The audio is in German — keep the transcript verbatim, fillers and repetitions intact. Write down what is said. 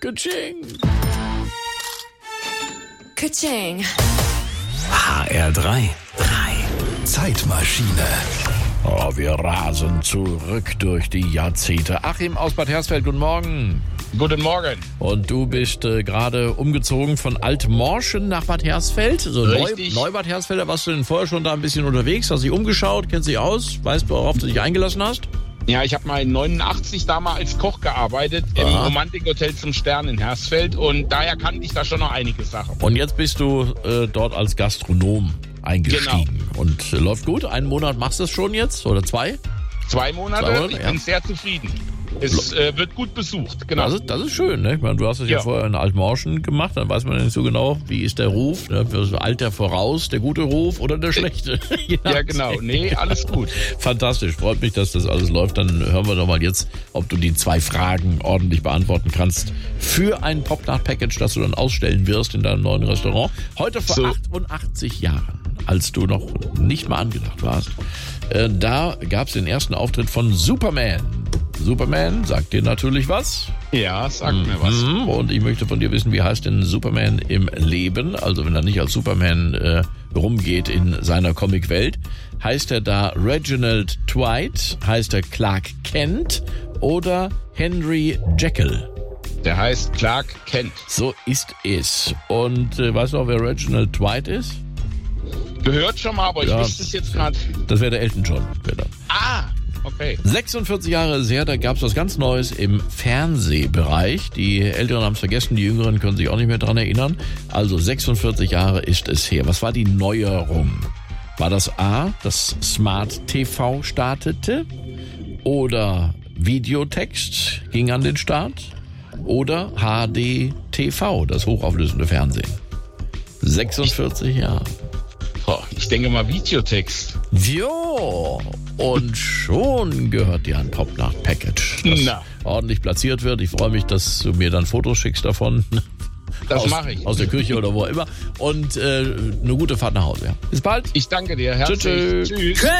Ka-ching. Ka-ching. H R drei. drei. Zeitmaschine. Oh, wir rasen zurück durch die Jahrzehnte. Achim aus Bad Hersfeld, guten Morgen. Guten Morgen. Und du bist äh, gerade umgezogen von Altmorschen nach Bad Hersfeld. So Richtig. Neu, Neubad Hersfelder, warst du denn vorher schon da ein bisschen unterwegs? Hast dich umgeschaut, kennst dich aus? Weißt du, worauf du dich eingelassen hast? Ja, ich habe mal in neunundachtzig da mal als Koch gearbeitet im Aha. Romantikhotel zum Stern in Hersfeld und daher kannte ich da schon noch einige Sachen. Und jetzt bist du äh, dort als Gastronom eingestiegen. Genau. Und äh, läuft gut? Einen Monat machst du es schon jetzt? Oder zwei? Zwei Monate, Zwei Monate, ich ja. bin sehr zufrieden. Es äh, wird gut besucht, genau. Das ist, das ist schön, ne? Ich meine, du hast es ja. ja vorher in Altmorschen gemacht, dann weiß man ja nicht so genau, wie ist der Ruf, ne? Eilt der voraus, der gute Ruf oder der schlechte? Ja, genau. Nee, alles gut. Fantastisch, freut mich, dass das alles läuft. Dann hören wir doch mal jetzt, ob du die zwei Fragen ordentlich beantworten kannst für ein Popnacht-Package, das du dann ausstellen wirst in deinem neuen Restaurant. Heute vor So. achtundachtzig Jahren, als du noch nicht mal angedacht warst, äh, da gab es den ersten Auftritt von Superman. Superman sagt dir natürlich was. Ja, sag mir was. Mhm. Und ich möchte von dir wissen, wie heißt denn Superman im Leben? Also wenn er nicht als Superman äh, rumgeht in seiner Comicwelt, heißt er da Reginald Dwight, heißt er Clark Kent oder Henry Jekyll? Der heißt Clark Kent. So ist es. Und äh, weißt du auch, wer Reginald Dwight ist? Gehört schon mal, aber ich Ja. wüsste es jetzt gerade. Das wäre der Elton John. Wäre das. Ah, okay. sechsundvierzig Jahre ist her, da gab es was ganz Neues im Fernsehbereich. Die Älteren haben es vergessen, die Jüngeren können sich auch nicht mehr dran erinnern. Also sechsundvierzig Jahre ist es her. Was war die Neuerung? War das A, dass Smart T V startete? Oder Videotext ging an den Start? Oder H D T V, das hochauflösende Fernsehen? sechsundvierzig Jahre. Boah, ich denke mal Videotext. Jo, und schon gehört dir ein Popnacht-Package, das Na. ordentlich platziert wird. Ich freue mich, dass du mir dann Fotos schickst davon. Das aus, mache ich. Aus der Küche oder wo immer. Und äh, eine gute Fahrt nach Hause. Ja. Bis bald. Ich danke dir herzlich. Tschüss. Tschüss.